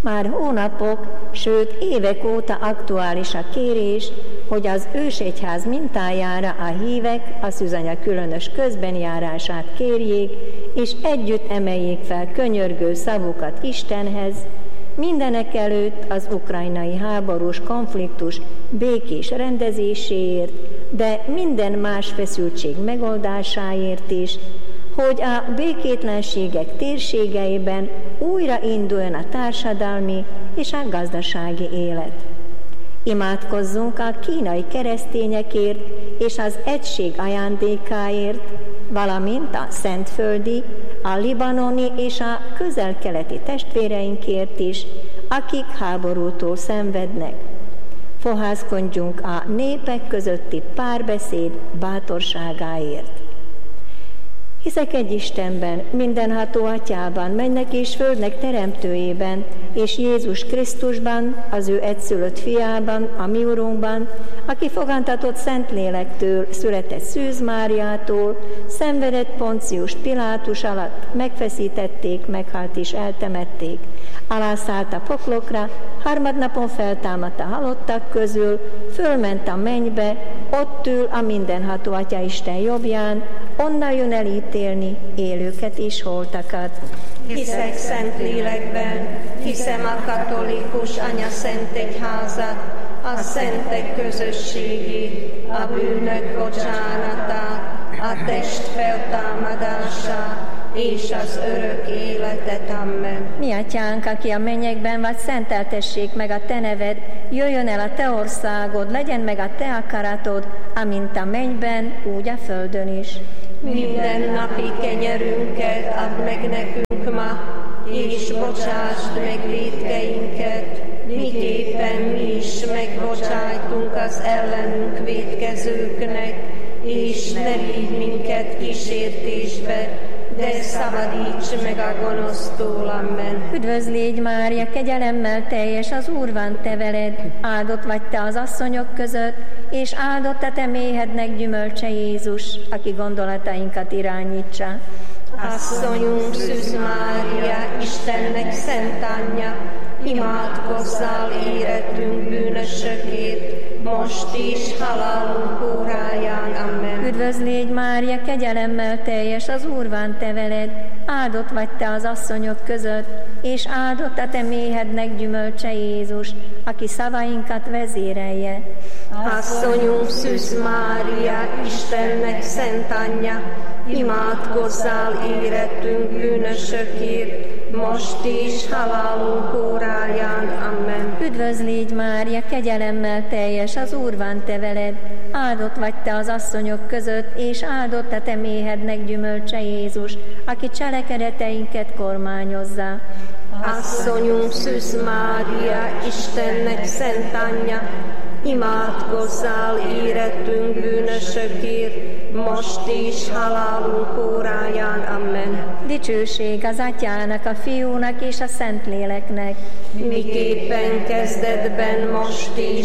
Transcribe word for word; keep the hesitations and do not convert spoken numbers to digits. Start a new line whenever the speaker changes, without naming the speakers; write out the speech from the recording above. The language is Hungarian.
Már hónapok, sőt évek óta aktuális a kérés, hogy az ősegyház mintájára a hívek a szűzanya különös közbenjárását kérjék, és együtt emeljék fel könyörgő szavukat Istenhez, mindenek előtt az ukrajnai háborús konfliktus békés rendezéséért, de minden más feszültség megoldásáért is, hogy a békétlenségek térségeiben újra induljon a társadalmi és a gazdasági élet. Imádkozzunk a kínai keresztényekért és az egység ajándékáért, valamint a szentföldi, a libanoni és a közel-keleti testvéreinkért is, akik háborútól szenvednek. Fohászkodjunk a népek közötti párbeszéd bátorságáért. Hiszek egy Istenben, mindenható Atyában, mennek és földnek teremtőjében, és Jézus Krisztusban, az ő egyszülött fiában, a mi Urunkban, aki fogantatott Szentlélektől, született Szűz Máriától, szenvedett Poncius Pilátus alatt, megfeszítették, meghalt és eltemették. Alászállt a poklokra, harmadnapon feltámadt a halottak közül, fölment a mennybe, ott ül a mindenható Atya Isten jobbján, onnan jön elítélni élőket és holtakat.
Hiszek Szentlélekben, hiszem a katolikus anyaszentegyházat, a szentek közösségét, a bűnök bocsánatát, a test feltámadását és az örök életet. Amen.
Mi Atyánk, aki a mennyekben vagy, szenteltessék meg a te neved, jöjjön el a te országod, legyen meg a te akaratod, amint a mennyben, úgy a földön is.
Minden napi kenyerünket add meg nekünk ma, és bocsásd meg vétkeinket, miképpen mi is megbocsájtunk az ellenünk vétkezőknek, és ne vigy minket kísértésbe, de szabadíts meg a gonosztól. Amen.
Üdvözl légy, Mária, kegyelemmel teljes, az Úr van te veled, áldott vagy te az asszonyok között, és áldott a te méhednek gyümölcse Jézus, aki gondolatainkat irányítsa.
Asszonyunk, Szűz Mária, Istennek szent anyja, imádkozzál érettünk bűnösökért, most is halálunk óráján. Amen.
Üdvözl légy, Mária, kegyelemmel teljes, az Úr van te veled, áldott vagy te az asszonyok között, és áldott a te méhednek gyümölcse Jézus, aki szavainkat vezérelje.
Asszonyunk, Szűz Mária, Istennek szent anyja, imádkozzál érettünk bűnösökért, most is halálunk óráján. Amen.
Üdvözl légy, Mária, kegyelemmel teljes, az Úr van te veled, áldott vagy te az asszonyok között, és áldott a te méhednek gyümölcse Jézus, aki cselekedeteinket kormányozza.
Asszonyunk, Szűz Mária, Istennek szent anyja, imádkozzál érettünk bűnösökért, most is halálunk óráján. Amen.
Dicsőség az Atyának, a Fiúnak és a Szentléleknek,
miképpen kezdetben, most is,